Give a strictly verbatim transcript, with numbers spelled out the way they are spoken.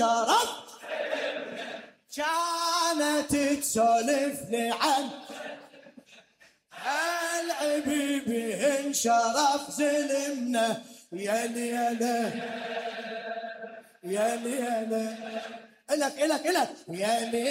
شرف كانت تسولف لي عن العبيبي انشرف زلمنا يا ليلة يا ليلة. الك الك الك يا ليلة.